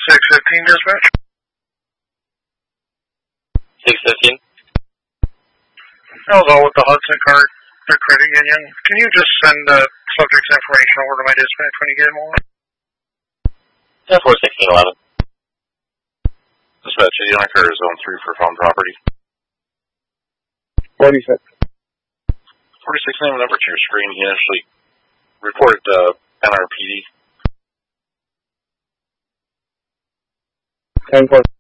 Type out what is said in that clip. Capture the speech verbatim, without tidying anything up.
six fifteen dispatch. six fifteen. That was all with the Hudson card, the credit union. Can you just send the subject's information over to my dispatch when you get more? ten four sixteen eleven. Dispatch, eighty-nine car zone three for found property. forty-six. forty-six name number to your screen. He actually reported uh, N R P D. ten four.